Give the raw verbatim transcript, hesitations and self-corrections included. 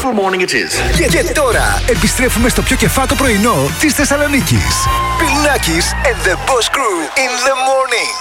beautiful morning it is. Και, και τώρα επιστρέφουμε στο πιο κεφάτο πρωινό της Θεσσαλονίκης. Πιλνάκης and the Boss Crew in the morning.